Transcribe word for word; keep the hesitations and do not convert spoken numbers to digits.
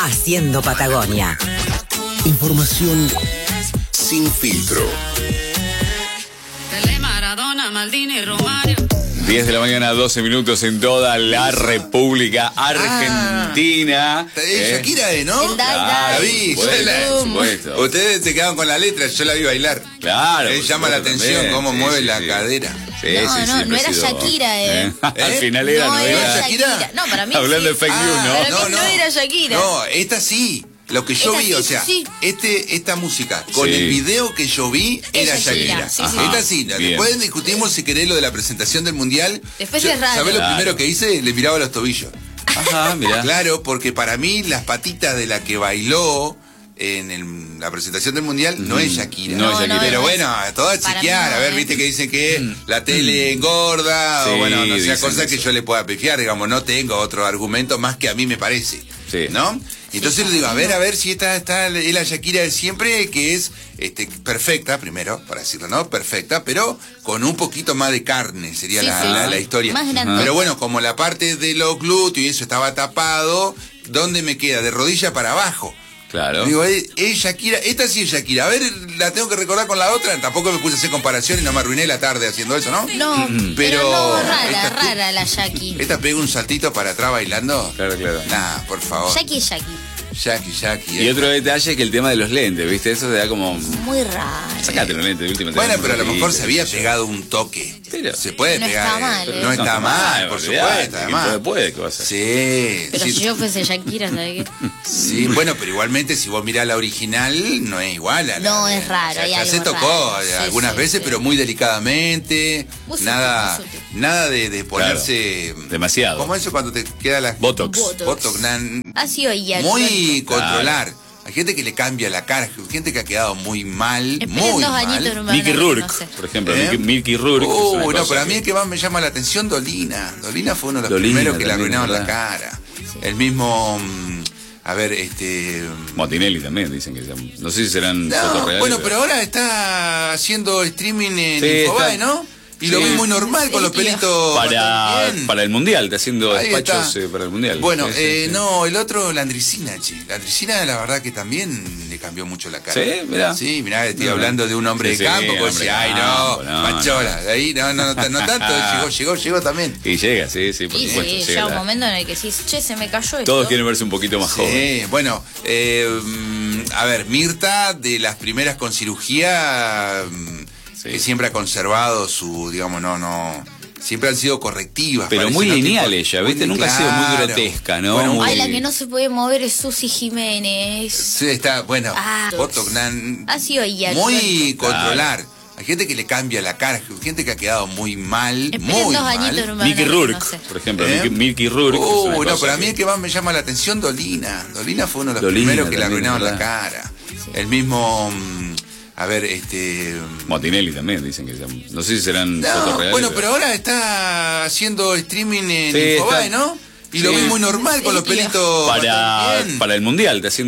Haciendo Patagonia. Información sin filtro. diez de la mañana, doce minutos en toda la República Argentina. Ah, eh, Shakira, ¿eh, ¿no? El Dai La Dai. vi. Bueno, yo la- por supuesto. Ustedes se quedaban con la letra, yo la vi bailar. Claro. Eh, por llama la supuesto, atención también. cómo Sí, mueve sí, la sí. cadera. Sí, No, sí, no, siempre no ha era sido- Shakira, eh. Al ¿Eh? final era, no no era era. Shakira. Shakira. No, para mí Hablando sí. de fake news, ¿no? Para mí no era Shakira. No, esta sí. Lo que yo Esta vi, sí, o sea, sí. este esta música con Sí. el video que yo vi era Esa Shakira, Shakira. sí, sí. Esta sí. Bien. Después discutimos si querés lo de la presentación del mundial. Después Yo- es raro. ¿Sabés lo Claro. primero que hice? Le miraba los tobillos. Ajá, mirá. Claro, porque para mí las patitas de la que bailó en el- la presentación del mundial no es Shakira. No es Shakira. Pero no bueno, todo a Para chequear. mí no, A ver, eh. viste que dicen que la tele engorda Sí, o bueno, no sea dicen cosa que eso. yo le pueda pifiar. Digamos, no tengo otro argumento más que a mí me parece. Sí. ¿No? Entonces le digo, a ver, a ver si esta está es la Shakira de siempre, que es este, perfecta, primero, para decirlo, ¿no? Perfecta, pero con un poquito más de carne, sería Sí, la, sí. la- la historia. Más grande. Pero bueno, como la parte de los glúteos y eso estaba tapado, ¿dónde me queda? De rodilla para abajo. Claro. Digo, ¿es, es Shakira? Esta sí es Shakira. A ver, la tengo que recordar con la otra. Tampoco me puse a hacer comparación y no me arruiné la tarde haciendo eso, ¿no? No, Pero- pero no, rara, esta- rara la Jackie. ¿Esta pega un saltito para atrás bailando? Claro, claro. Nah, por favor. Jackie es Jackie. Jackie, Jackie. Y eh. otro detalle que el tema de los lentes, ¿viste? Eso te da como... Muy raro. Sacate los lentes de última. Bueno, pero a lo mejor Sí, se había sí. pegado un toque. Pero- se puede No pegar. está eh, mal, pero eh. No está mal, por olvidate, supuesto, que además. puede, puede cosas. Sí, Pero sí, si yo fuese Shakira, ¿sabes qué? sí, bueno, pero igualmente si vos mirás la original, no es igual a la No, de- es raro, o sea, hay ya algo se tocó raro. eh, Sí, algunas sí, veces, sí. pero muy delicadamente. Muy sutil, nada, muy sutil. nada de, de ponerse. Demasiado. ¿Cómo eso cuando te queda la. Botox. Botox. Botox, nan- Ha sido ya. muy Claro. controlar. Hay gente que le cambia la cara, gente que ha quedado muy mal, Esperen muy dos mal. añitos, hermano. Mickey Rourke, no sé. por ejemplo. ¿Eh? Mickey, Mickey Rourke. es Uh, una no, cosa pero a mí que- el que más me llama la atención, Dolina. Dolina fue uno de los Dolina primeros que le también, arruinaron la ¿verdad? cara. El mismo, mm, a ver, este... Motinelli también dicen que... No sé si serán fotos No, reales. bueno, pero ahora está haciendo streaming en Sí, Infobae, está- ¿no? Y lo Sí. vi muy normal con los Sí, tío. pelitos Para, bastante bien. para el Mundial, está haciendo Ahí despachos está. eh, para el Mundial. Bueno, Sí, sí, eh, sí. no, el otro, la Andricina, che. La Andricina, la verdad que también le cambió mucho la cara. ¿Sí? Mirá. Sí, mirá, estoy No, hablando de un hombre sí, de campo, sí, como hombre decía, de ay, campo, no, no, machola. De ahí, no, no, no, no tanto, llegó, llegó, llegó también. Y llega, sí, sí, por Y supuesto. sí, llega llega un la- momento en el que decís, che, se me cayó esto. Todos quieren verse un poquito más jóvenes. Sí, bueno, eh, mm, a ver, Mirta, de las primeras con cirugía, mm, Sí. que siempre ha conservado su, digamos, no, no, siempre han sido correctivas. Pero parece, muy ¿no? lineal Tipo, ella, muy ¿viste? Nunca ha sido muy claro. grotesca, ¿no? Bueno, Muy- Ay, la que no se puede mover es Susi Jiménez. Sí, está, bueno, Ah, Botox, nan- Ha sido ya. muy Claro. controlar. Hay gente que le cambia la cara, gente que ha quedado muy mal, Esperen muy dos mal. añitos, hermano. Mickey Rourke, no sé. por ejemplo. ¿Eh? Mickey, Mickey Rourke. es Uh, una no, cosa pero a mí que- el que más me llama la atención, Dolina. Dolina fue uno de los Dolina primeros que le también, arruinaron la ¿verdad? cara. El mismo, mm, a ver, este... Motinelli también dicen que... No sé si serán fotos No, reales. bueno, pero ahora está haciendo streaming en Sí, Infobae, está- ¿no? Y lo Sí. vi muy normal con Sí, los tío. pelitos Para, bastante bien. para el Mundial, está haciendo